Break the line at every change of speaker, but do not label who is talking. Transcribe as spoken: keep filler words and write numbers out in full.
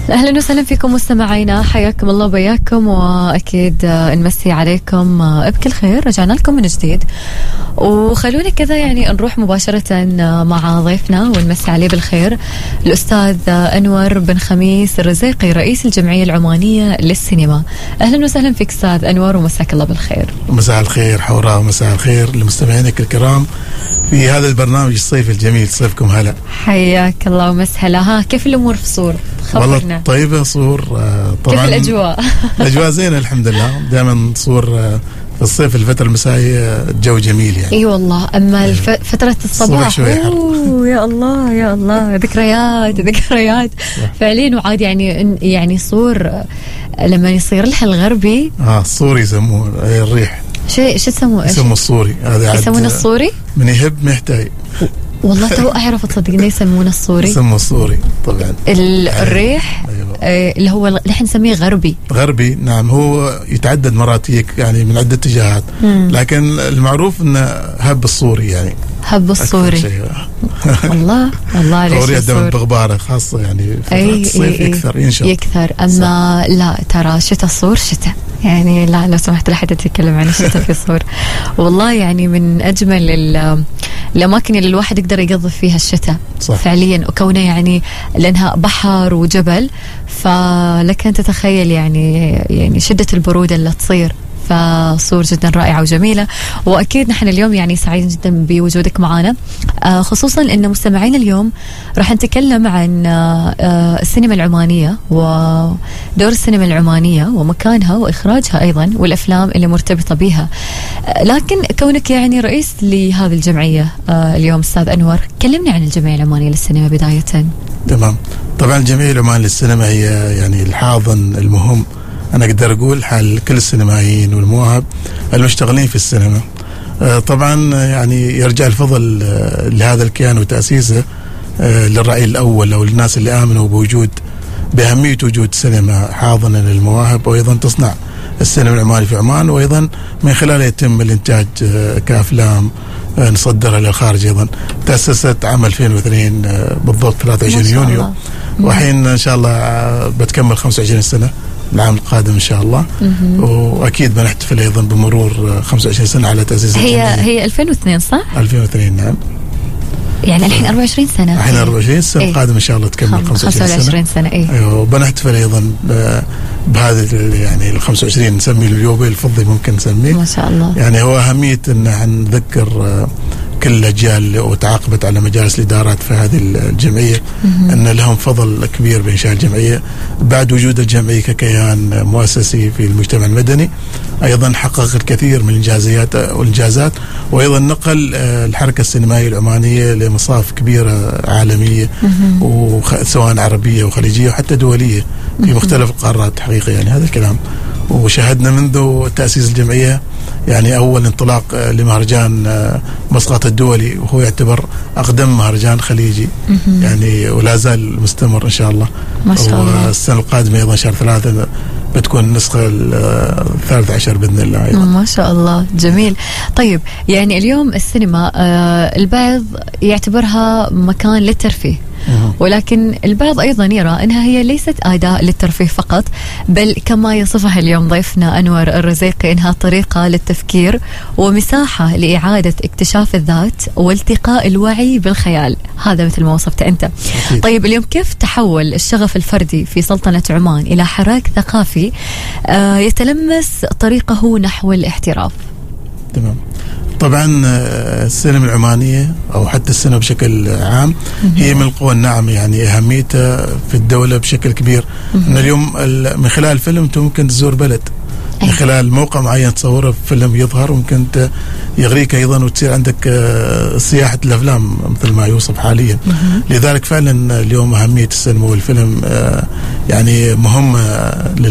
أهلا وسهلا فيكم مستمعينا، حياكم الله وبياكم، وأكيد نمسي عليكم بكل خير. رجعنا لكم من جديد، وخلونا كذا يعني نروح مباشرة مع ضيفنا ونمسي عليه بالخير، الأستاذ أنور بن خميس الرزيقي، رئيس الجمعية العمانية للسينما. أهلا وسهلا فيك أستاذ أنور، ومساك الله بالخير.
مساء الخير حوراء، ومساء الخير لمستمعينك الكرام في هذا البرنامج الصيفي الجميل. صيفكم هلا.
حياك الله ومسهلا. ها كيف الأمور في صور؟
والله طيبة صور. طبعا
كيف الأجواء؟
الأجواء زينة الحمد لله. دائما صور في الصيف الفترة المسائية الجو جميل يعني.
اي والله، اما الف... فترة الصباح اوه يا الله يا الله، ذكريات ذكريات فعليا. وعاد يعني يعني صور لما يصير لها الغربي
اه الصوري يسموه الريح.
شيء شو تسموه؟
يسموه الصوري. هذا
يسمونه الصوري؟
من يهب ما يحتاج.
والله تو اعرف تصدقني يسمونه الصوري.
يسموه الصوري طبعا.
الريح أيوة. آه اللي هو نحن نسميه غربي.
غربي نعم، هو يتعدد مرات يعني من عدة اتجاهات، لكن المعروف انه هب الصوري يعني.
هب الصوري. والله والله عليك.
صوري دائما بغباره خاصه يعني في الصيف يكثر ينشط
يكثر. اما صح. لا ترى شتاء الصور شتاء يعني، لا لو سمحت لا حد يتكلم عن الشتاء في الصور. والله يعني من اجمل الاماكن اللي الواحد يقدر يقضي فيها الشتاء فعليا، وكونه يعني لانها بحر وجبل، فلك ان تتخيل يعني يعني شده البروده اللي تصير، فصور جدا رائعة وجميلة. وأكيد نحن اليوم يعني سعيد جدا بوجودك معنا، آه خصوصا أن مستمعين اليوم راح نتكلم عن آه السينما العمانية ودور السينما العمانية ومكانها وإخراجها أيضا، والأفلام اللي مرتبطة بها. آه لكن كونك يعني رئيس لهذه الجمعية آه اليوم أستاذ أنور، كلمني عن الجمعية العمانية للسينما بداية. تمام.
طبعا الجمعية العمانية للسينما هي يعني الحاضن المهم، أنا أقدر أقول حال كل السينمائيين والمواهب المشتغلين في السينما. طبعا يعني يرجع الفضل لهذا الكيان وتأسيسه للرأي الأول أو الناس اللي آمنوا بوجود بأهمية وجود سينما حاضنة للمواهب، وأيضا تصنع السينما العمانية في عمان، وأيضا من خلالها يتم الإنتاج كأفلام نصدرها للخارج. أيضا تأسست عام ألفين واثنين بالضبط ثلاثة وعشرين يونيو، وحين إن شاء الله بتكمل خمسة وعشرين سنة العام القادم إن شاء الله. وأكيد بنحتفل أيضا بمرور خمسة وعشرين سنة على تأسيس
هي
الجمعية.
هي ألفين واثنين صح؟
ألفين واثنين نعم.
يعني الحين أربعة وعشرين سنة.
الحين أربعة وعشرين السنة
إيه؟
القادم إن شاء الله تكمل خمسة وعشرين سنة.
سنة إيه؟
أيوة. وبنحتفل أيضا بهذا يعني ال خمسة وعشرين نسميه اليوبيل الفضي ممكن نسميه.
ما شاء الله.
يعني هو أهمية أن نذكر كل الأجيال وتعاقبت على مجالس الإدارات في هذه الجمعية أن لهم فضل كبير بإنشاء الجمعية. بعد وجود الجمعية ككيان مؤسسي في المجتمع المدني، أيضا حقق الكثير من الإنجازات والإنجازات، وأيضا نقل الحركة السينمائية العمانية لمصاف كبيرة عالمية، وسواء عربية وخليجية وحتى دولية في مختلف القارات حقيقة. يعني هذا الكلام، وشاهدنا منذ تأسيس الجمعية يعني أول انطلاق لمهرجان مسقط الدولي، وهو يعتبر أقدم مهرجان خليجي يعني، ولا زال مستمر إن شاء الله.
ما شاء الله.
والسنة القادمة أيضا شهر ثلاثة بتكون النسخة الثالث عشر بإذن الله أيضا.
ما شاء الله جميل. طيب يعني اليوم السينما آه البعض يعتبرها مكان للترفيه، ولكن البعض أيضا يرى أنها هي ليست أداة للترفيه فقط، بل كما يصفها اليوم ضيفنا أنور الرزيقي أنها طريقة للتفكير ومساحة لإعادة اكتشاف الذات والتقاء الوعي بالخيال. هذا مثل ما وصفت أنت. أكيد. طيب اليوم كيف تحول الشغف الفردي في سلطنة عمان إلى حراك ثقافي آه يتلمس طريقه نحو الاحتراف؟
تمام. طبعا السينما العمانية أو حتى السينما بشكل عام هي من القوى الناعمة، يعني أهميتها في الدولة بشكل كبير. أن اليوم من خلال الفيلم أنت ممكن تزور بلد، من خلال موقع معين تصوره فيلم يظهر، وممكن يغريك أيضا وتصير عندك سياحة الأفلام مثل ما يوصف حاليا. لذلك فعلا اليوم أهمية السينما والفيلم يعني مهمة